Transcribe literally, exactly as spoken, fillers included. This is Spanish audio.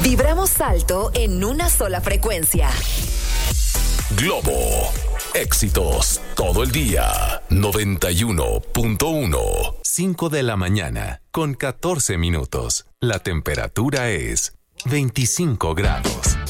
Vibramos alto en una sola frecuencia. Globo. Éxitos todo el día. noventa y uno punto uno. cinco de la mañana con catorce minutos. La temperatura es veinticinco grados.